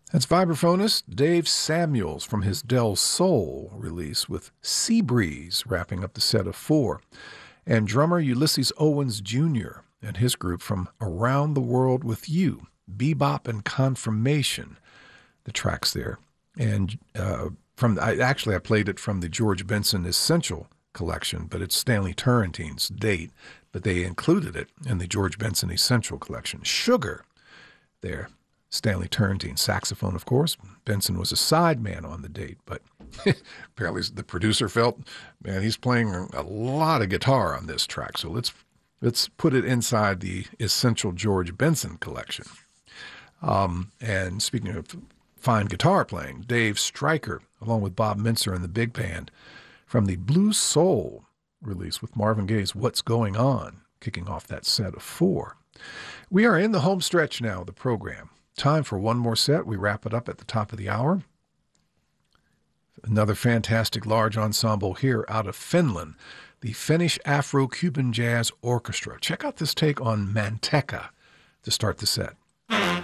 That's vibraphonist Dave Samuels from his Del Sol release with Sea Breeze wrapping up the set of four, and drummer Ulysses Owens Jr. and his group from Around the World with You, Bebop and Confirmation, the tracks there. And I played it from the George Benson Essential collection, but it's Stanley Turrentine's date, but they included it in the George Benson Essential collection. Sugar there. Stanley Turrentine, saxophone, of course. Benson was a sideman on the date, but apparently the producer felt, man, he's playing a lot of guitar on this track, so let's put it inside the Essential George Benson collection. And speaking of fine guitar playing, Dave Stryker, along with Bob Mintzer and the big band, from the Blue Soul release with Marvin Gaye's What's Going On, kicking off that set of four. We are in the home stretch now of the program. Time for one more set. We wrap it up at the top of the hour. Another fantastic large ensemble here out of Finland, the Finnish Afro-Cuban Jazz Orchestra. Check out this take on Manteca to start the set.